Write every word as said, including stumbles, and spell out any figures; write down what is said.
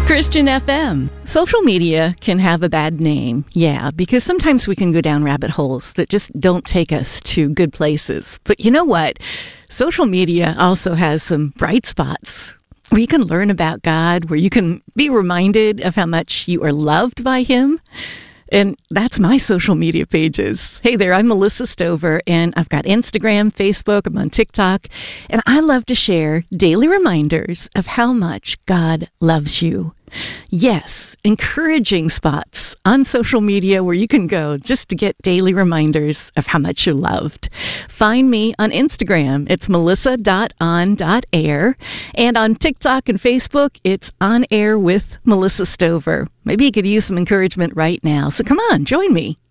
Christian F M. Social media can have a bad name, yeah, because sometimes we can go down rabbit holes that just don't take us to good places. But you know what? Social media also has some bright spots where you can learn about God, where you can be reminded of how much you are loved by Him. And that's my social media pages. Hey there, I'm Melissa Stover, and I've got Instagram, Facebook, I'm on TikTok, and I love to share daily reminders of how much God loves you. Yes, encouraging spots on social media where you can go just to get daily reminders of how much you're loved. Find me on Instagram. It's melissa dot on dot air. And on TikTok and Facebook, it's On Air with Melissa Stover. Maybe you could use some encouragement right now. So come on, join me.